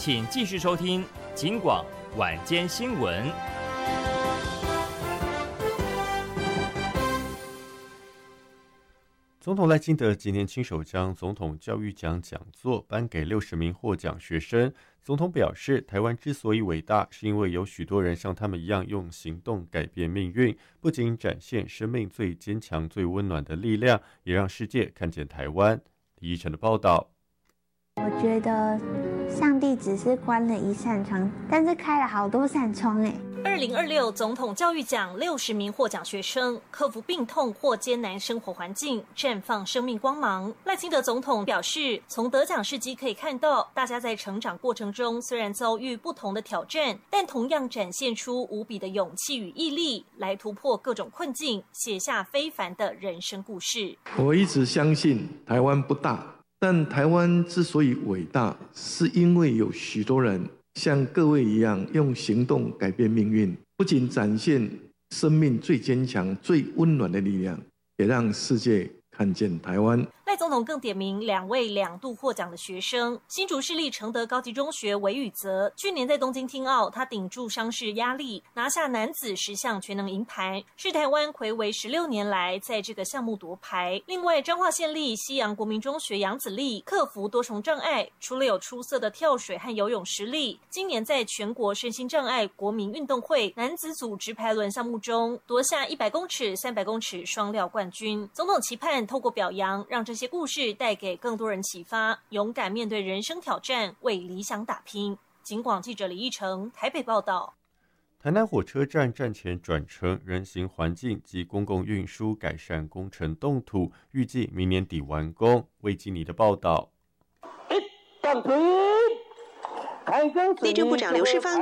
请继续收听警广晚间新闻。 总统赖清德今年亲手将总统教育奖讲座颁给60名获奖学生。总统表示，台湾之所以伟大，是因为有许多人像他们一样用行动改变命运，不仅展现生命最坚强、最温暖的力量，也让世界看见台湾。李依晨的报道。 我觉得上帝只是关了一扇窗，但是开了好多扇窗哎。 2026总统教育奖60名获奖学生克服病痛或艰难生活环境，绽放生命光芒。赖清德总统表示，从得奖事迹可以看到，大家在成长过程中虽然遭遇不同的挑战，但同样展现出无比的勇气与毅力，来突破各种困境，写下非凡的人生故事。 我一直相信台湾不大，但台湾之所以伟大，是因为有许多人像各位一样用行动改变命运，不仅展现生命最坚强、最温暖的力量，也让世界看见台湾。 赖总统更点名2位2度获奖的学生，新竹市立承德高级中学韦宇泽，去年在东京听奥，他顶住伤势压力，拿下男子10项全能银牌，是台湾睽违16年来在这个项目夺牌。另外，彰化县立西洋国民中学杨子丽克服多重障碍，除了有出色的跳水和游泳实力，今年在全国身心障碍国民运动会男子组直排轮项目中夺下100公尺、300公尺双料冠军。总统期盼透过表扬，让这些故事带给更多人启发，勇敢面对人生挑战，为理想打拼。警广记者李义成台北报道。 台南火车站站前转成人行环境及公共运输改善工程动土，预计明年底完工。魏基尼的报道。 内政部长刘世芳